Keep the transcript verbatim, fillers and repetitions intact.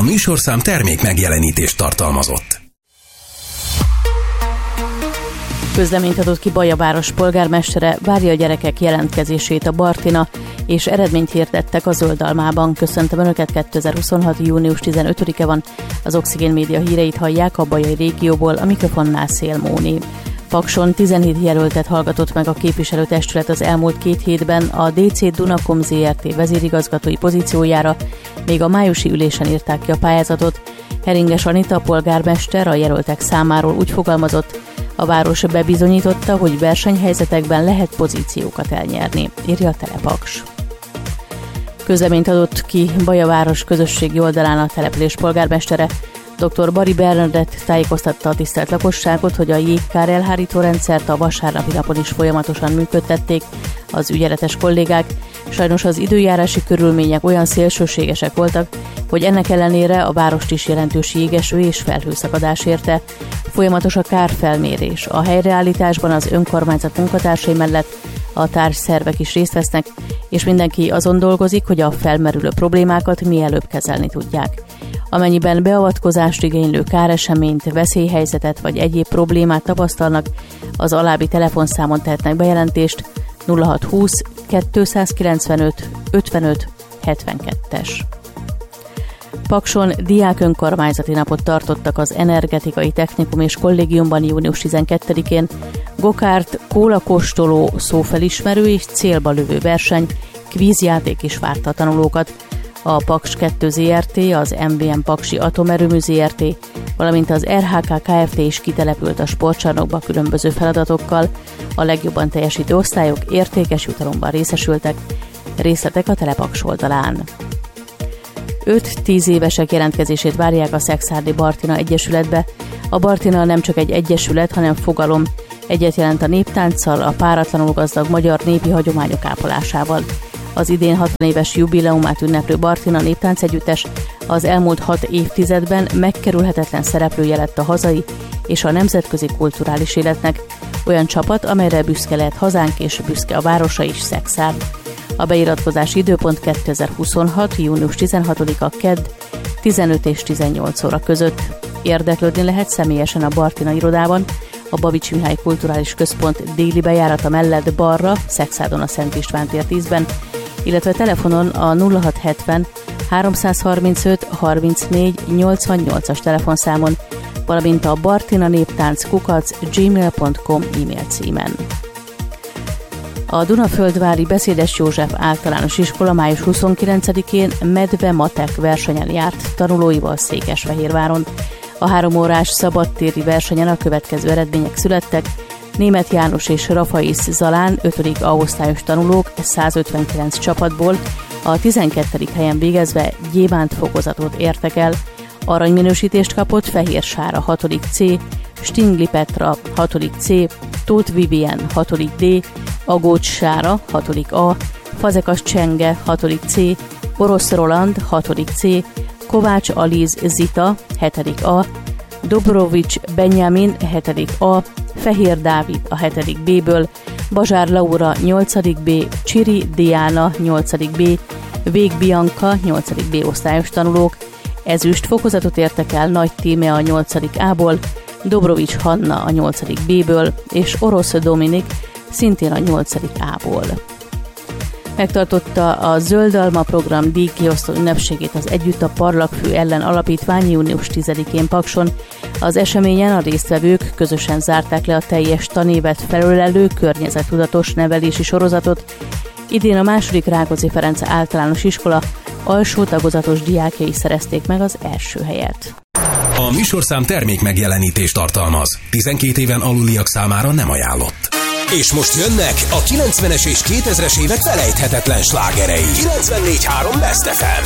műsorszám termék megjelenítést tartalmazott. Közleményt adott ki Baja város polgármestere, várja a gyerekek jelentkezését a Bartina, és eredményt hirdettek a Zöldalmában. Köszöntöm Önöket, kétezer-huszonhat. június tizenötödike van, az Oxigén Média híreit hallják a bajai régióból, a mikrofonnál Szél Móni. Pakson tizenhét jelöltet hallgatott meg a képviselőtestület az elmúlt két hétben a dé cé Dunakom zé er té vezérigazgatói pozíciójára, még a májusi ülésen írták ki a pályázatot. Heringes Anita, polgármester a jelöltek számáról úgy fogalmazott, a város bebizonyította, hogy versenyhelyzetekben lehet pozíciókat elnyerni, írja a Telepaks. Közleményt adott ki Baja város közösségi oldalán a település polgármestere. dr. Bari Bernadett tájékoztatta a tisztelt lakosságot, hogy a jégkár elhárító rendszert a vasárnapi napon is folyamatosan működtették az ügyeletes kollégák. Sajnos az időjárási körülmények olyan szélsőségesek voltak, hogy ennek ellenére a várost is jelentős jégeső és felhőszakadás érte. Folyamatos a kárfelmérés. A helyreállításban az önkormányzat munkatársai mellett a társszervek is részt vesznek, és mindenki azon dolgozik, hogy a felmerülő problémákat mielőbb kezelni tudják. Amennyiben beavatkozást igénylő káreseményt, veszélyhelyzetet vagy egyéb problémát tapasztalnak, az alábbi telefonszámon tehetnek bejelentést: nulla hat húsz kétszázkilencvenöt ötvenöt hetvenkettes. Pakson diák önkormányzati napot tartottak az Energetikai Technikum és Kollégiumban június tizenkettedikén. Gokárt, kólakóstoló, szófelismerő és célba lövő verseny, kvízjáték is várta a tanulókat. A Paks kettő zé er té, az em vé em Paksi Atomerőmű zé er té, valamint az er há ká Kft. Is kitelepült a sportcsarnokba különböző feladatokkal. A legjobban teljesítő osztályok értékes jutalomban részesültek. Részletek a Telepaks oldalán. öt-tíz évesek jelentkezését várják a Szekszárdi Bartina Egyesületbe. A Bartina nem csak egy egyesület, hanem fogalom. Egyet jelent a néptánccal, a páratlanul gazdag magyar népi hagyományok ápolásával. Az idén hatvan éves jubileumát ünneplő Bartina Néptánc Együttes az elmúlt hat évtizedben megkerülhetetlen szereplője lett a hazai és a nemzetközi kulturális életnek. Olyan csapat, amelyre büszke lehet hazánk és büszke a városa is, Szekszárd. A beiratkozási időpont kétezer-huszonhat. június tizenhatodika kedd tizenöt és tizennyolc óra között. Érdeklődni lehet személyesen a Bartina irodában, a Babics Mihály Kulturális Központ déli bejárata mellett balra, Szekszárdon a Szent István tér tízben, illetve telefonon a nulla hat hetven háromszázharmincöt harmincnégy nyolcvannyolcas telefonszámon, valamint a bartina néptánc kukac gmail pont com e-mail címen. A Dunaföldvári Beszédes József Általános Iskola május huszonkilencedikén medve matek versenyen járt tanulóival Székesfehérváron. A három órás szabadtéri versenyen a következő eredmények születtek. Németh János és Rafaisz Zalán ötödik A osztályos tanulók százötvenkilenc csapatból a tizenkettedik helyen végezve gyémánt fokozatot értek el. Aranyminősítést kapott Fehér Sára hatodik C, Stingli Petra hatodik C, Tóth Vivien hatodik D, Agócs Sára hatodik A, Fazekas Csenge hatodik C, Orosz Roland hatodik C, Kovács Aliz Zita hetedik A, Dobrovics Benjamin hetedik A, Fehér Dávid a hetedik B-ből, Bazsár Laura nyolcadik B, Csiri Diana nyolcadik B, Vég Bianca nyolcadik B osztályos tanulók, ezüst fokozatot értek el Nagy Tíme a nyolcadik A-ból, Dobrovics Hanna a nyolcadik B-ből és Orosz Dominik szintén a nyolcadik A-ból. Megtartotta a Zöldalma program díjkiosztó ünnepségét az Együtt a Parlagfű ellen alapítvány június tizedikén Pakson. Az eseményen a résztvevők közösen zárták le a teljes tanévet felölelő környezettudatos nevelési sorozatot. Idén a második Rákóczi Ferenc Általános Iskola alsó tagozatos diákjai szerezték meg az első helyet. A műsorszám termék megjelenítést tartalmaz. tizenkét éven aluliak számára nem ajánlott. És most jönnek a kilencvenes és kétezres évek felejthetetlen slágerei. kilencvennégy három Best ef em.